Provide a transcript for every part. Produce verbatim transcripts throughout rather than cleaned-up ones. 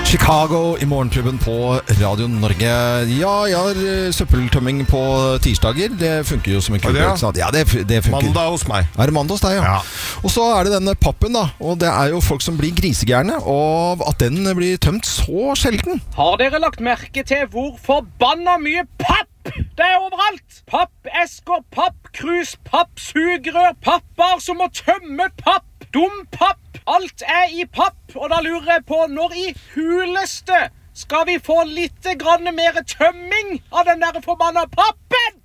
Chicago i morgenklubben på Radio Norge. Ja, jeg har søppeltømming på tirsdager. Det funker jo som en kul. Ja, ja det, det funker. Mandag hos meg. Er det mandag hos deg, ja. ja. Og så er det denne pappen da. Og det er jo folk som blir grisegærne av at den blir tømt så sjelden. Har dere lagt merke til hvor forbanna mye papp det er overalt? Pappesker, pappkrus, pappsugerør, papper som må tømme papp, dum papp. Alt er i papp, og da lurer jeg på når i huleste skal vi få litt grann mer tømming av den der forbanna pappen?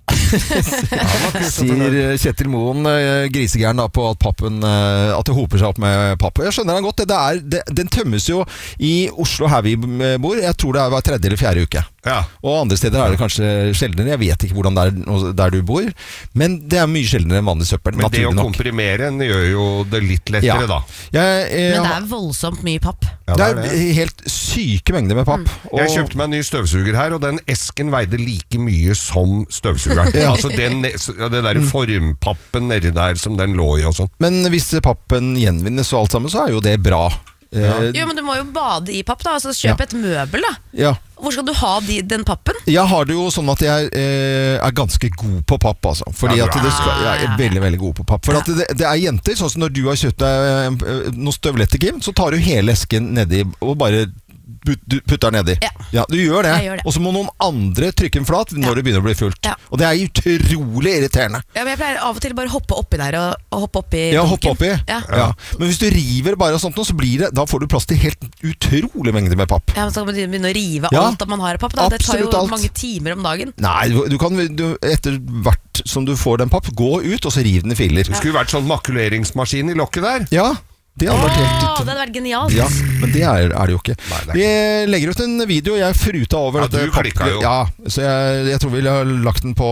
Sier Kjetil Moen, grisegæren da, på at pappen, at det hoper seg opp med papp. Jeg skjønner den godt, det er, det, den tømmes jo i Oslo her vi bor. Jeg tror det er hver tredje eller fjerde uke. Ja. Og andre steder er det kanskje sjeldnere. Jeg vet ikke hvordan det er der du bor, men det er mye sjeldnere enn vanlig søppel. Men det å komprimere gjør jo det litt lettere, ja. da. Jeg, jeg, men det er voldsomt mye papp. Ja, det, er det er helt syke mengder med papp. Mm. Jeg kjøpte meg en ny støvsuger her, og den esken veide like mye som støvsugeren. Ja. Altså den, det der formpappen nedi der som den lå i og sånn. Men hvis pappen gjenvinnes og alt sammen, så er jo det bra. Ja. Jo, men du må jo bade i papp da, altså kjøp ja. et møbel da. Ja. Hvor skal du ha de, den pappen? Jeg har det jo sånn at jeg eh, er ganske god på papp, altså. Fordi ja, at det skal, jeg er veldig, veldig god på papp. For ja. at det, det er jenter, sånn som når du har kjøpt deg noen støvletter, Kim, så tar du hele esken nedi og bare du putter nedi. Ja. ja, du gjør det. det. Og så må noen andre trykke en flat når ja. det begynner å bli fullt. Ja. Og det er utrolig irriterende. Ja, men jeg pleier av og til bare hoppe oppi der og, og hoppe oppi Ja, hoppe oppi. Ja. Ja. Men hvis du river bare og sånt nå, så blir det, da får du plass til helt utrolig mengde med papp. Ja, men så kan man begynne å rive ja. alt at man har papp. Da. Det tar jo alt. mange timer om dagen. Nei, du kan du, etter hvert som du får den papp, gå ut og så rive den i filer. Det skulle jo vært sånn makuleringsmaskin i lokket der. Ja. Det hadde vært helt oh, det hadde vært genialt. Ja, men det er, er det jo ikke. Nei, det Vi legger ut en video. Jeg fruta over ja, dette. Du klikka jo. Ja, så jeg, jeg tror vi har lagt den på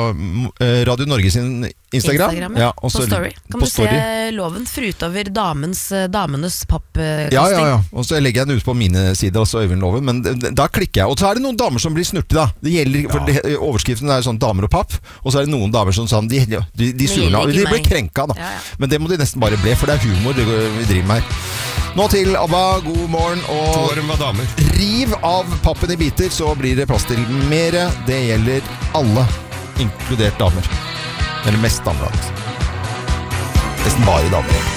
Radio Norge sin Instagram. Instagram ja. Ja, også, på story. Kan på du story. se loven fruta over damens, damenes pappkasting? Ja, ja, ja. Og så legger jeg den ut på mine sider, også Øyvind Loven. Men da klikker jeg. Og så er det noen damer som blir snurte da. Det gjelder, for ja. det, overskriften er sånn damer og papp. Og så er det noen damer som sånn, de, de, de, surna, de blir krenka da. Ja, ja. Men det må de nesten bare bli, for det er humor det vi driver med her. Nå til ABBA, god morgen. Og riv av pappen i biter, så blir det plass til mere. Det gjelder alle, inkludert damer. Eller mest damer. Nesten bare damer.